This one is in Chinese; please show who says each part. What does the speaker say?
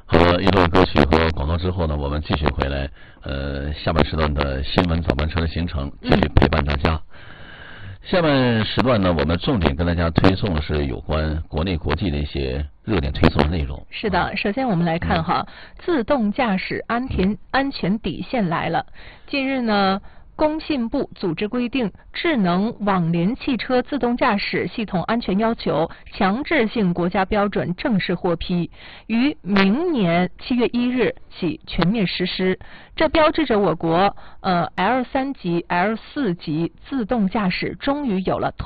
Speaker 1: 好了，一段歌曲和广告之后呢，我们继续回来，下半时段的新闻早班车的行程继续陪伴大家。下半时段呢，我们重点跟大家推送的是有关国内国际的一些热点推送的内容。
Speaker 2: 是的，首先我们来看哈，自动驾驶安全底线来了。近日呢，工信部组织规定智能网联汽车自动驾驶系统安全要求强制性国家标准正式获批，于明年7月1日起全面实施。这标志着我国L3级、L4级自动驾驶终于有了